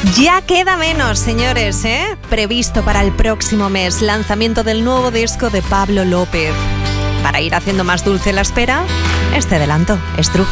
Ya queda menos, señores, previsto para el próximo mes, lanzamiento del nuevo disco de Pablo López. Para ir haciendo más dulce la espera, este adelanto es Trujo.